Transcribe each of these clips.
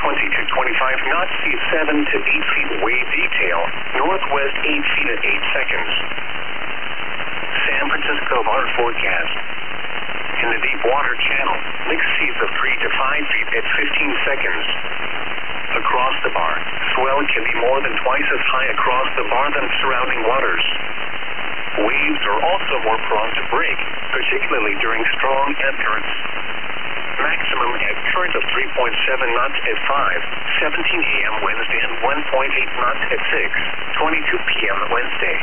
20 to 25 knots, seas 7 to 8 feet, wave detail, northwest 8 feet at 8 seconds. San Francisco bar forecast. In the deep water channel, mixed seas of 3 to 5 feet at 15 seconds. Across the bar, swell can be more than twice as high across the bar than surrounding waters. Waves are also more prone to break, particularly during strong ebb currents. Maximum ebb current of 3.7 knots at 5:17 a.m. Wednesday and 1.8 knots at 6:22 p.m. Wednesday.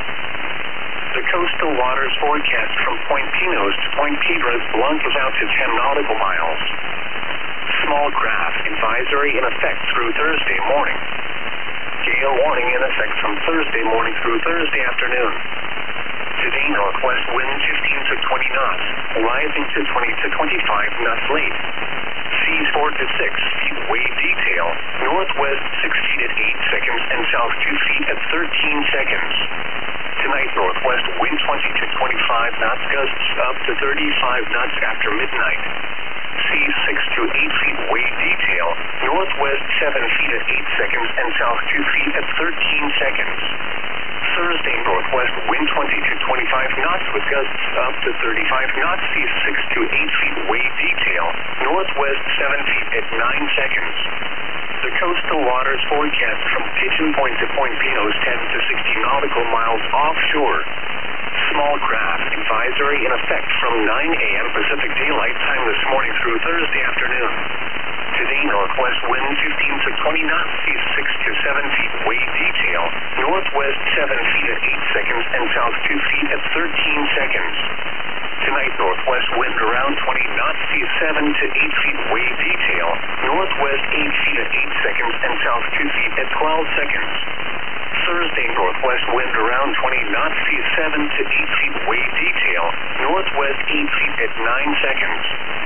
The coastal waters forecast from Point Pinos to Point Piedras Blancas out to 10 nautical miles. Small craft advisory in effect through Thursday morning. Gale warning in effect from Thursday morning through Thursday afternoon. Today, northwest wind 15 to 20 knots, rising to 20 to 25 knots late. Seas 4 to 6 feet, wave detail, northwest 6 feet at 8 seconds and south 2 feet at 13 seconds. Tonight, northwest wind 20 to 25 knots, gusts up to 35 knots after midnight. Seas 6 to 8 feet, wave detail, northwest 7 feet at 8 seconds and south 2 feet at 13 seconds. Thursday, northwest wind 20 to 25 knots with gusts up to 35 knots, seas 6 to 8 feet, wave detail, northwest 7 feet at 9 seconds. The coastal waters forecast from Pigeon Point to Point Pinos 10 to 60 nautical miles offshore. Small craft advisory in effect from 9 a.m. Pacific Daylight Time this morning through Thursday afternoon. Today, northwest wind 15 to 20 knots, seas 6 to 7 feet, wave detail, northwest 7 feet at 8 seconds and south 2 feet at 13 seconds. Tonight, northwest wind around 20 knots, seas 7 to 8 feet, wave detail, northwest 8 feet at 8 seconds and south 2 feet at 12 seconds. Thursday, northwest wind around 20 knots, seas 7 to 8 feet, wave detail, northwest 8 feet at 9 seconds.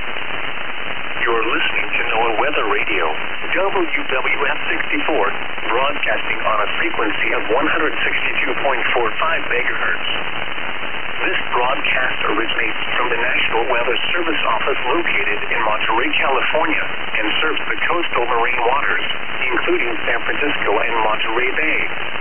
You're listening to NOAA Weather Radio, WWF 64, broadcasting on a frequency of 162.45 megahertz. This broadcast originates from the National Weather Service Office located in Monterey, California, and serves the coastal marine waters, including San Francisco and Monterey Bay.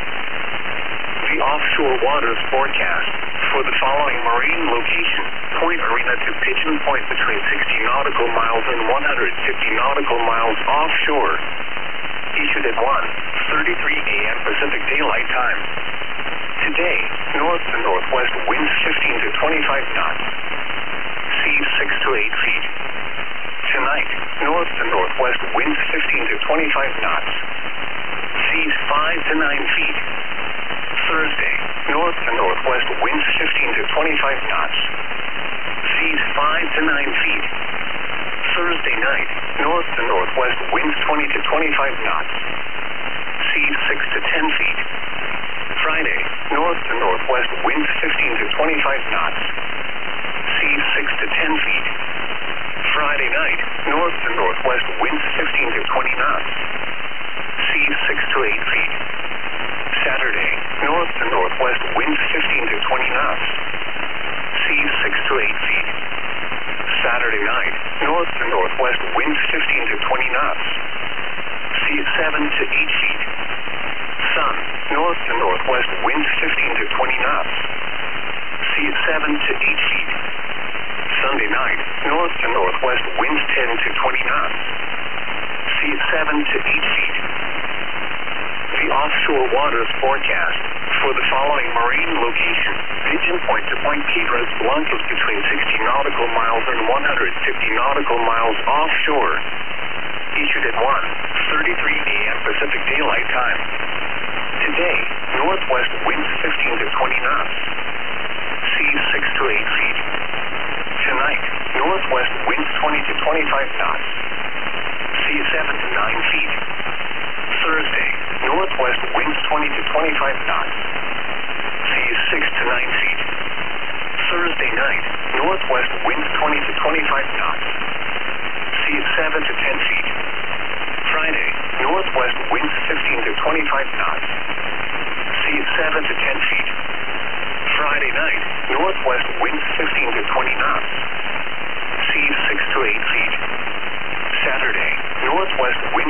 The offshore waters forecast for the following marine location, Point Arena to Pigeon Point between 60 nautical miles and 150 nautical miles offshore. Issued at 1:33 a.m. Pacific Daylight Time. Today, north to northwest winds 15 to 25 knots. Seas 6 to 8 feet. Tonight, north to northwest winds 15 to 25 knots. Seas 5 to 9 feet. Thursday, north to northwest winds 15 to 25 knots. Seas 5 to 9 feet. Thursday night, north to northwest winds 20 to 25 knots. Seas 6 to 10 feet. Friday, north to northwest winds 15 to 25 knots. Seas 6 to 10 feet. Friday night, north to northwest winds 15 to 20 knots. Seas 6 to 8 feet. Saturday, north to northwest winds 15 to 20 knots. Seas 6 to 8 feet. Saturday night, north to northwest winds 15 to 20 knots. Seas 7 to 8 feet. Sun, north to northwest winds 15 to 20 knots. Seas 7 to 8 feet. Sunday night, north to northwest winds 10 to 20 knots. Seas 7 to 8 feet. The offshore waters forecast for the following marine location, Pigeon Point to Point Piedras Blancas between 60 nautical miles and 150 nautical miles offshore. Issued at 1:33 a.m. Pacific Daylight Time. Today, northwest winds 15 to 20 knots. Seas 6 to 8 feet. Tonight, northwest winds 20 to 25 knots. Seas 7 to 9 feet. Thursday, northwest winds 20 to 25 knots. Seas 6 to 9 feet. Thursday night, northwest winds 20 to 25 knots. Seas 7 to 10 feet. Friday, northwest winds 15 to 25 knots. Seas 7 to 10 feet. Friday night, northwest winds 15 to 20 knots. Seas 6 to 8 feet. Saturday, northwest winds